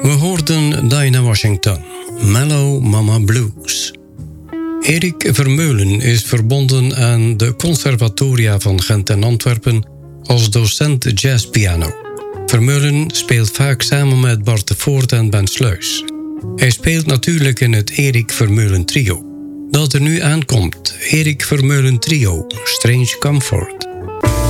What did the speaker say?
We hoorden Dinah Washington, Mellow Mama Blues. Erik Vermeulen is verbonden aan de conservatoria van Gent en Antwerpen als docent jazzpiano. Vermeulen speelt vaak samen met Bart de Voort en Ben Sluis. Hij speelt natuurlijk in het Erik Vermeulen Trio. Dat er nu aankomt, Erik Vermeulen Trio, Strange Comfort.